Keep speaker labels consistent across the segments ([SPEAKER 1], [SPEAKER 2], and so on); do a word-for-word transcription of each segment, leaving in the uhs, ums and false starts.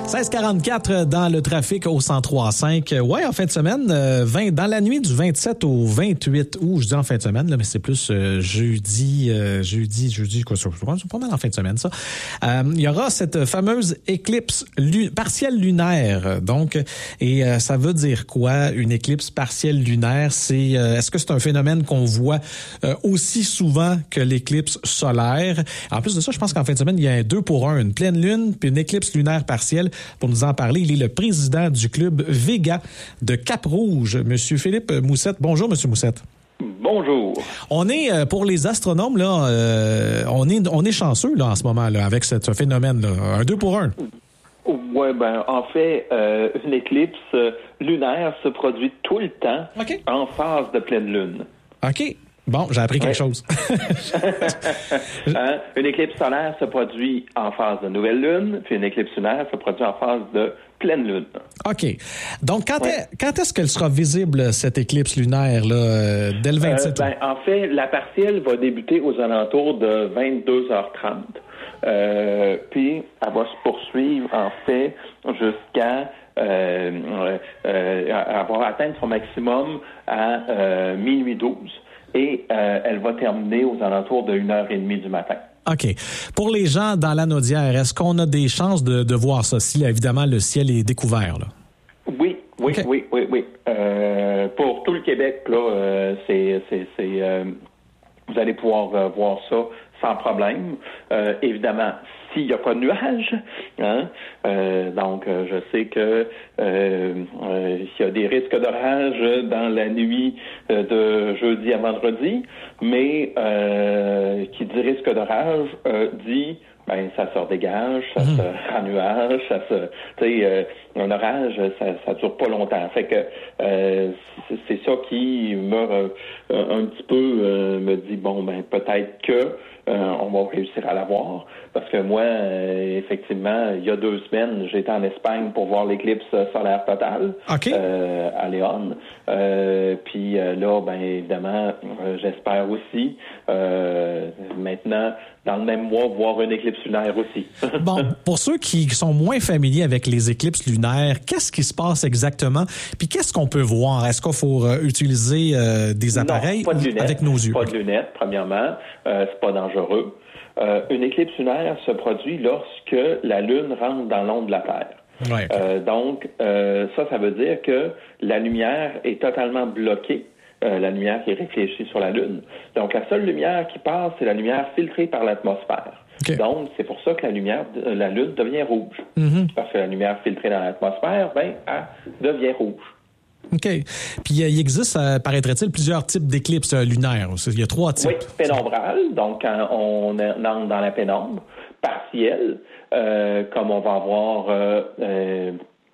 [SPEAKER 1] seize quarante-quatre dans le trafic au cent trois cinq. Ouais, en fin de semaine, euh, vingt dans la nuit du vingt-sept au vingt-huit août, je dis en fin de semaine, là, mais c'est plus euh, jeudi, euh, jeudi, jeudi, quoi, c'est pas mal en fin de semaine, ça. Euh, il y aura cette fameuse éclipse lu- partielle lunaire, donc, et euh, ça veut dire quoi, une éclipse partielle lunaire? C'est, euh, est-ce que c'est un phénomène qu'on voit euh, aussi souvent que l'éclipse solaire? En plus de ça, je pense qu'en fin de semaine, il y a un deux pour un, une pleine lune puis une éclipse lunaire partielle. Pour nous en parler, il est le président du club Vega de Cap-Rouge, Monsieur Philippe Moussette. Bonjour, Monsieur Moussette.
[SPEAKER 2] Bonjour.
[SPEAKER 1] On est, euh, pour les astronomes, là, euh, on est on est chanceux là, en ce moment là, avec ce phénomène-là. Un deux pour un.
[SPEAKER 2] Oui, ben en fait, euh, une éclipse lunaire se produit tout le temps
[SPEAKER 1] okay.
[SPEAKER 2] en phase de pleine lune.
[SPEAKER 1] OK. Bon, j'ai appris quelque ouais. chose.
[SPEAKER 2] hein? Une éclipse solaire se produit en phase de nouvelle lune, puis une éclipse lunaire se produit en phase de pleine lune.
[SPEAKER 1] OK. Donc, quand, ouais. est, quand est-ce qu'elle sera visible, cette éclipse lunaire, là, euh, dès le vingt-sept
[SPEAKER 2] euh, ben, en fait, la partielle va débuter aux alentours de vingt-deux heures trente. Euh, puis, elle va se poursuivre, en fait, jusqu'à euh, euh, avoir atteint son maximum à euh, minuit douze. Et euh, elle va terminer aux alentours de une heure trente du matin.
[SPEAKER 1] OK. Pour les gens dans la Naudière, est-ce qu'on a des chances de, de voir ça si, évidemment, le ciel est découvert, là?
[SPEAKER 2] Oui, oui,
[SPEAKER 1] okay.
[SPEAKER 2] oui, oui, oui. Euh, pour tout le Québec, là, euh, c'est... c'est, c'est euh, vous allez pouvoir euh, voir ça sans problème. Euh, évidemment, s'il n'y a pas de nuages, hein, euh, donc euh, je sais que euh, euh, il y a des risques d'orage dans la nuit euh, de jeudi à vendredi, mais euh, qui dit risque d'orage euh, dit ben ça se redégage, ça mmh. se rend nuage, ça se, tu sais, euh, un orage, ça, ça dure pas longtemps. Fait que euh, c'est, c'est ça qui me euh, un petit peu euh, me dit bon ben peut-être que euh, on va réussir à l'avoir. Parce que moi, euh, effectivement, il y a deux semaines, j'étais en Espagne pour voir l'éclipse solaire totale
[SPEAKER 1] okay.
[SPEAKER 2] euh, à Léon. Euh, puis euh, là, ben évidemment, euh, j'espère aussi euh, maintenant, dans le même mois, voir une éclipse lunaire aussi.
[SPEAKER 1] Bon, pour ceux qui sont moins familiers avec les éclipses lunaires, qu'est-ce qui se passe exactement? Puis qu'est-ce qu'on peut voir? Est-ce qu'il faut euh, utiliser euh, des appareils
[SPEAKER 2] non, pas de lunettes,
[SPEAKER 1] avec nos yeux?
[SPEAKER 2] Pas de lunettes, premièrement. Euh, c'est pas dangereux. Euh, une éclipse lunaire se produit lorsque la Lune rentre dans l'onde de la Terre.
[SPEAKER 1] Ouais.
[SPEAKER 2] Euh, donc, euh, ça, ça veut dire que la lumière est totalement bloquée, euh, la lumière qui est réfléchie sur la Lune. Donc, la seule lumière qui passe, c'est la lumière filtrée par l'atmosphère. Okay. Donc, c'est pour ça que la lumière, de, la Lune devient rouge.
[SPEAKER 1] Mm-hmm.
[SPEAKER 2] Parce que la lumière filtrée dans l'atmosphère, ben, elle devient rouge.
[SPEAKER 1] OK. Puis il existe, euh, paraîtrait-il, plusieurs types d'éclicipes euh, lunaires. Il y a trois types.
[SPEAKER 2] Oui, pénombrale, donc quand on entre dans la pénombre, partielle, euh, comme on va avoir euh, euh,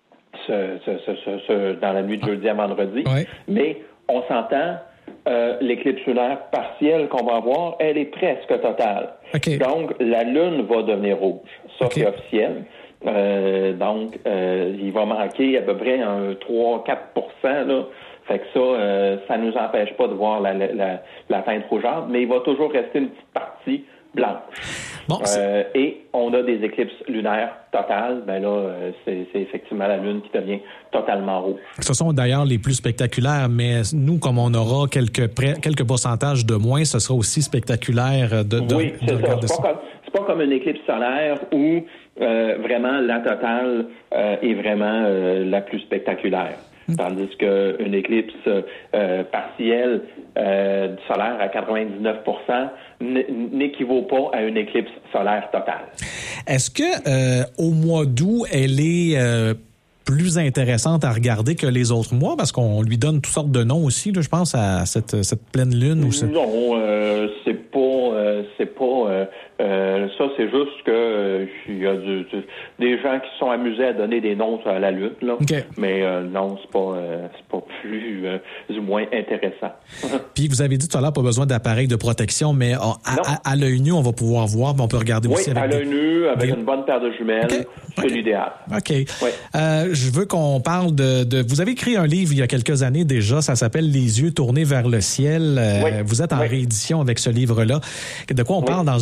[SPEAKER 2] ce, ce, ce, ce, ce, dans la nuit de jeudi à vendredi.
[SPEAKER 1] Oui.
[SPEAKER 2] Mais on s'entend, euh, l'éclipse lunaire partielle qu'on va avoir, elle est presque totale.
[SPEAKER 1] Okay.
[SPEAKER 2] Donc, la Lune va devenir rouge. Ça, okay. C'est officiel. Euh, donc, euh, il va manquer à peu près un trois à quatre pour cent, là. Fait que ça, euh, ça nous empêche pas de voir la, la, la, la teinte rougeâtre, mais il va toujours rester une petite partie blanche.
[SPEAKER 1] Bon,
[SPEAKER 2] euh, et on a des éclipses lunaires totales. Ben là, euh, c'est, c'est effectivement la Lune qui devient totalement rouge.
[SPEAKER 1] Ce sont d'ailleurs les plus spectaculaires, mais nous, comme on aura quelques pré- quelques pourcentages de moins, ce sera aussi spectaculaire de, de,
[SPEAKER 2] oui,
[SPEAKER 1] de
[SPEAKER 2] c'est
[SPEAKER 1] regarder
[SPEAKER 2] ça.
[SPEAKER 1] ça.
[SPEAKER 2] C'est pas comme, c'est pas comme une éclipse solaire où euh, vraiment la totale euh, est vraiment euh, la plus spectaculaire. Tandis qu'une éclipse euh, partielle euh, solaire à quatre-vingt-dix-neuf pour cent n- n'équivaut pas à une éclipse solaire totale.
[SPEAKER 1] Est-ce que euh, au mois d'août, elle est euh, plus intéressante à regarder que les autres mois? Parce qu'on lui donne toutes sortes de noms aussi, là, je pense, à cette, cette pleine lune. Ou cette...
[SPEAKER 2] Non, euh, c'est pas... Euh, c'est pas euh, euh, ça, c'est juste que euh, il y a du, du, des gens qui se sont amusés à donner des noms à la Lune, là.
[SPEAKER 1] Okay.
[SPEAKER 2] Mais euh, non, c'est pas euh, c'est pas plus euh, du moins intéressant.
[SPEAKER 1] Puis vous avez dit tout à l'heure, pas besoin d'appareil de protection, mais à, à, à l'œil nu, on va pouvoir voir, mais on peut regarder
[SPEAKER 2] oui,
[SPEAKER 1] aussi avec
[SPEAKER 2] à l'œil
[SPEAKER 1] des...
[SPEAKER 2] nu, avec
[SPEAKER 1] des...
[SPEAKER 2] une bonne paire de jumelles,
[SPEAKER 1] okay.
[SPEAKER 2] c'est
[SPEAKER 1] okay.
[SPEAKER 2] l'idéal.
[SPEAKER 1] OK.
[SPEAKER 2] Oui.
[SPEAKER 1] Euh, je veux qu'on parle de, de... Vous avez écrit un livre il y a quelques années déjà, ça s'appelle « Les yeux tournés vers le ciel ». Euh,
[SPEAKER 2] oui.
[SPEAKER 1] Vous êtes en
[SPEAKER 2] oui.
[SPEAKER 1] réédition avec ce livre-là. De quoi on
[SPEAKER 2] oui.
[SPEAKER 1] parle dans, dans ce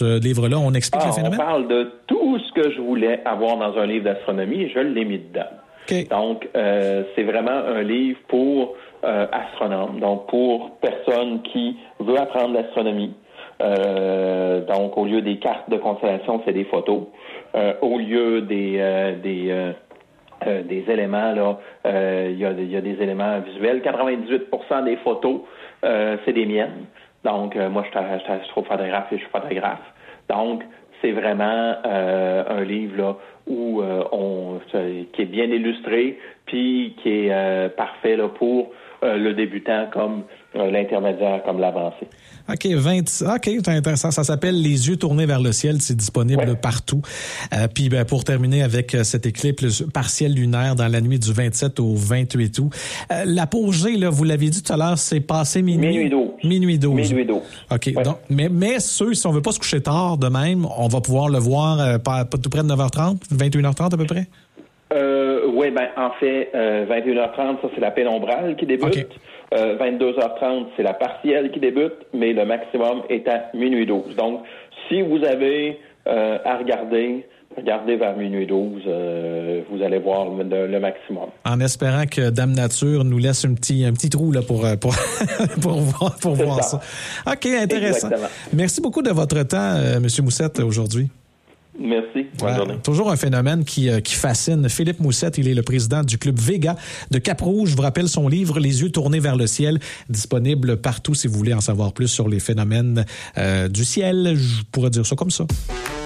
[SPEAKER 1] ce livre-là? On explique
[SPEAKER 2] ah,
[SPEAKER 1] le phénomène?
[SPEAKER 2] On parle de tout ce que je voulais avoir dans un livre d'astronomie et je l'ai mis dedans.
[SPEAKER 1] Okay.
[SPEAKER 2] Donc, euh, c'est vraiment un livre pour euh, astronomes, donc pour personnes qui veulent apprendre l'astronomie. Euh, donc, au lieu des cartes de constellation, c'est des photos. Euh, au lieu des euh, des euh, euh, des éléments, là, euh, il y a, il y a des éléments visuels. quatre-vingt-dix-huit pour cent des photos, euh, c'est des miennes. Donc, euh, moi, je suis astrophotographe et je suis photographe. Donc, c'est vraiment euh, un livre là où euh, on qui est bien illustré, puis qui est euh, parfait là pour euh, le débutant comme euh, l'intermédiaire, comme l'avancé.
[SPEAKER 1] OK, vingt OK, c'est intéressant. Ça s'appelle Les yeux tournés vers le ciel. C'est disponible ouais. partout. Euh, puis ben, pour terminer avec euh, cette éclipse partielle lunaire dans la nuit du vingt-sept au vingt-huit août. Euh, L'apogée, là, vous l'aviez dit tout à l'heure, c'est passé minuit.
[SPEAKER 2] Minuit douze.
[SPEAKER 1] Minuit douze.
[SPEAKER 2] Minuit douze.
[SPEAKER 1] OK.
[SPEAKER 2] Ouais.
[SPEAKER 1] Donc, mais, mais ceux, si on veut pas se coucher tard de même, on va pouvoir le voir euh, pas, pas tout près de neuf heures trente, vingt et une heures trente à peu près?
[SPEAKER 2] Euh, oui, ben en fait, euh, vingt et une heures trente, ça c'est la pénombrale qui débute. Okay. Euh, vingt-deux heures trente, c'est la partielle qui débute, mais le maximum est à minuit douze. Donc, si vous avez euh, à regarder, regardez vers minuit douze, euh, vous allez voir le, le maximum.
[SPEAKER 1] En espérant que Dame Nature nous laisse un petit, un petit trou là pour, pour, pour voir, pour voir ça. ça. OK, intéressant. Exactement. Merci beaucoup de votre temps, euh, M. Moussette, aujourd'hui.
[SPEAKER 2] Merci. Bonne
[SPEAKER 1] ouais,
[SPEAKER 2] journée.
[SPEAKER 1] Toujours un phénomène qui, euh, qui fascine. Philippe Moussette, il est le président du Club Vega de Cap-Rouge. Je vous rappelle son livre « Les yeux tournés vers le ciel », disponible partout si vous voulez en savoir plus sur les phénomènes euh, du ciel. Je pourrais dire ça comme ça.